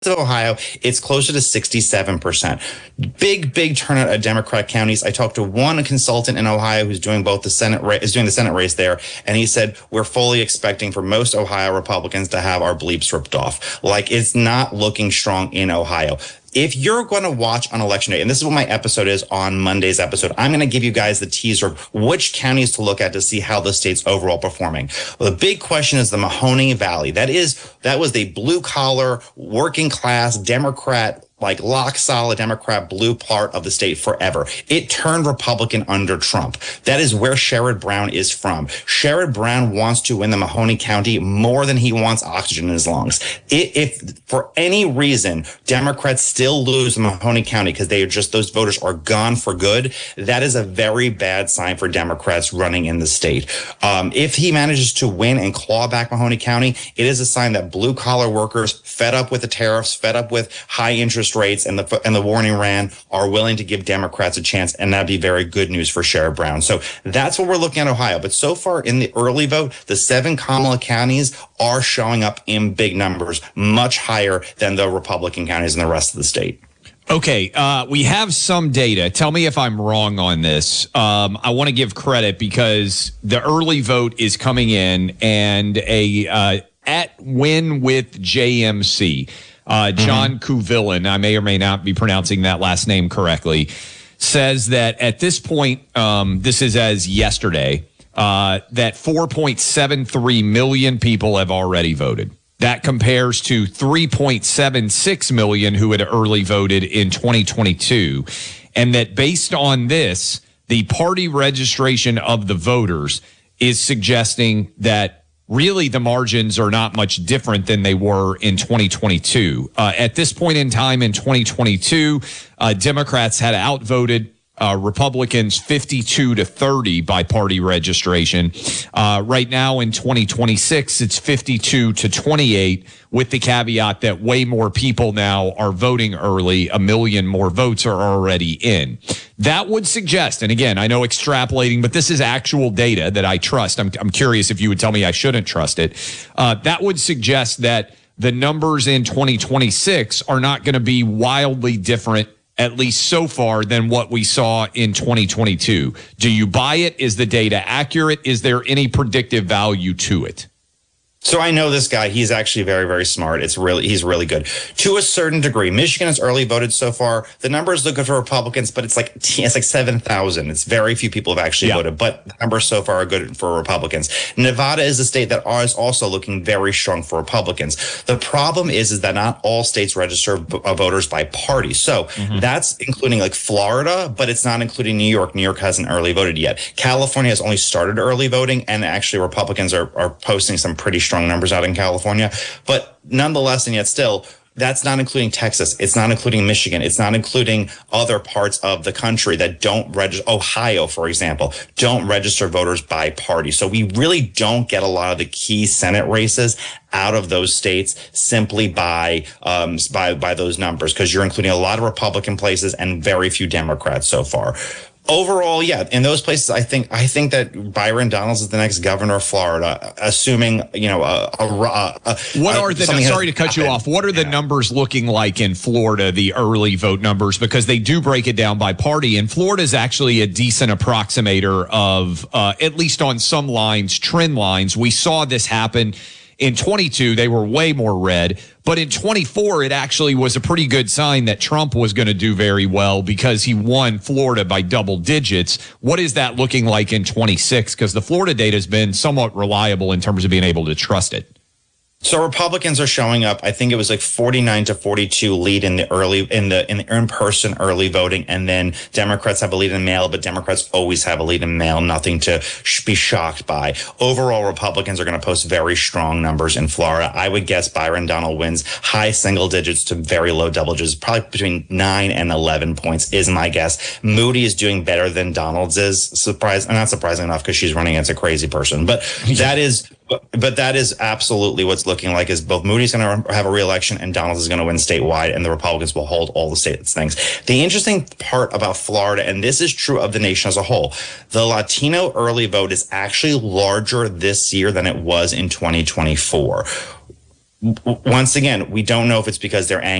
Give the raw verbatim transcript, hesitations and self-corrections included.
of Ohio, it's closer to sixty-seven percent. Big, big turnout at Democrat counties. I talked to one consultant in Ohio who's doing both the Senate race, is doing the Senate race there, and he said we're fully expecting for most Ohio Republicans to have our bleeps ripped off. Like, it's not looking strong in Ohio. If you're going to watch on election day, and this is what my episode is on Monday's episode, I'm going to give you guys the teaser of which counties to look at to see how the state's overall performing. Well, the big question is the Mahoning Valley. That is, that was the blue collar, working class Democrat, like lock solid Democrat blue part of the state forever. It turned Republican under Trump. That is where Sherrod Brown is from. Sherrod Brown wants to win the Mahoning County more than he wants oxygen in his lungs. It, if for any reason Democrats still lose Mahoning County because they are just, those voters are gone for good, that is a very bad sign for Democrats running in the state. Um, if he manages to win and claw back Mahoning County, it is a sign that blue collar workers fed up with the tariffs, fed up with high interest rates and the and the war in Iran are willing to give Democrats a chance, and that'd be very good news for Sherrod Brown. So that's what we're looking at Ohio. But so far in the early vote, the seven Kamala counties are showing up in big numbers, much higher than the Republican counties in the rest of the state. Okay, uh, we have some data. Tell me if I'm wrong on this. Um, I want to give credit because the early vote is coming in, and a uh, at Win with J M C. Uh, John mm-hmm. Kuvilin, I may or may not be pronouncing that last name correctly, says that at this point, um, this is as yesterday, uh, that four point seven three million people have already voted. That compares to three point seven six million who had early voted in twenty twenty-two. And that based on this, the party registration of the voters is suggesting that really, the margins are not much different than they were in twenty twenty-two. Uh, at this point in time in twenty twenty-two, uh, Democrats had outvoted uh, Republicans fifty-two to thirty by party registration. Uh, right now in twenty twenty-six, it's fifty-two to twenty-eight, with the caveat that way more people now are voting early. A million more votes are already in. That would suggest, and again, I know extrapolating, but this is actual data that I trust. I'm, I'm curious if you would tell me I shouldn't trust it. Uh, that would suggest that the numbers in twenty twenty-six are not going to be wildly different, at least so far, than what we saw in twenty twenty-two. Do you buy it? Is the data accurate? Is there any predictive value to it? So I know this guy. He's actually very, very smart. It's really, he's really good to a certain degree. Michigan has early voted so far. The numbers look good for Republicans, but it's like, it's like seven thousand. It's very few people have actually yeah. voted, but the numbers so far are good for Republicans. Nevada is a state that is also looking very strong for Republicans. The problem is, is that not all states register voters by party. So mm-hmm. that's including like Florida, but it's not including New York. New York hasn't early voted yet. California has only started early voting, and actually Republicans are, are posting some pretty strong strong numbers out in California. But nonetheless, and yet still, that's not including Texas. It's not including Michigan. It's not including other parts of the country that don't register. Ohio, for example, don't register voters by party. So we really don't get a lot of the key Senate races out of those states simply by um, by by those numbers, because you're including a lot of Republican places and very few Democrats so far. Overall, yeah, in those places, I think I think that Byron Donalds is the next governor of Florida, assuming, you know, a, a, a what a, are the sorry to cut happened. you off. What are the yeah. numbers looking like in Florida, the early vote numbers? Because they do break it down by party, and Florida is actually a decent approximator of, uh, at least on some lines, trend lines. We saw this happen in twenty-two. They were way more red. But in twenty-four, it actually was a pretty good sign that Trump was going to do very well because he won Florida by double digits. What is that looking like in twenty-six? Because the Florida data has been somewhat reliable in terms of being able to trust it. So Republicans are showing up. I think it was like forty-nine to forty-two lead in the early, in the, in the in-person early voting. And then Democrats have a lead in mail, but Democrats always have a lead in mail. Nothing to sh- be shocked by. Overall, Republicans are going to post very strong numbers in Florida. I would guess Byron Donald wins high single digits to very low double digits, probably between nine and eleven points is my guess. Moody is doing better than Donalds is. Surprise, not surprising enough because she's running against a crazy person, but that is, But, but that is absolutely what's looking like, is both Moody's going to have a re-election and Donalds is going to win statewide, and the Republicans will hold all the states things. The interesting part about Florida, and this is true of the nation as a whole, the Latino early vote is actually larger this year than it was in twenty twenty-four. w- once again, we don't know if it's because they're angry.